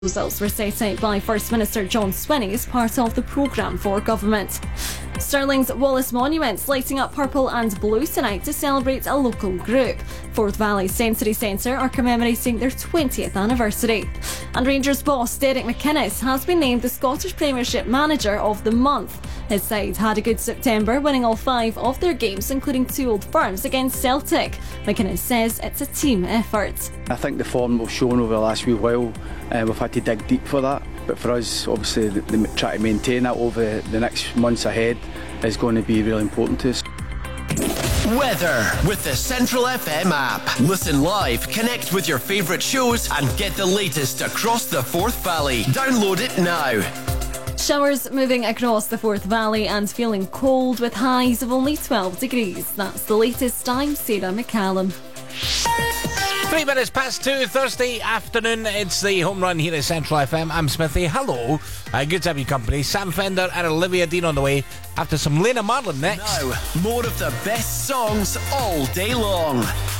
Proposals were set out by First Minister John Swinney as part of the programme for government. Stirling's Wallace Monuments lighting up purple and blue tonight to celebrate a local group. Forth Valley Sensory Centre are commemorating their 20th anniversary. And Rangers boss Derek McInnes has been named the Scottish Premiership Manager of the Month. His side had a good September, winning all 5 of their games, including 2 Old Firms against Celtic. McInnes says it's a team effort. I think the form we've shown over the last wee while, we've had to dig deep for that. But for us, obviously, trying to maintain that over the next months ahead is going to be really important to us. Weather with the Central FM app. Listen live, connect with your favourite shows and get the latest across the Forth Valley. Download it now. Showers moving across the Forth Valley and feeling cold with highs of only 12 degrees. That's the latest. I'm Sarah McCallum. 3 minutes past 2, Thursday afternoon. It's the home run here at Central FM. I'm Smithy. Hello. Good to have you company. Sam Fender and Olivia Dean on the way after some Lena Marlin next. Now, more of the best songs all day long.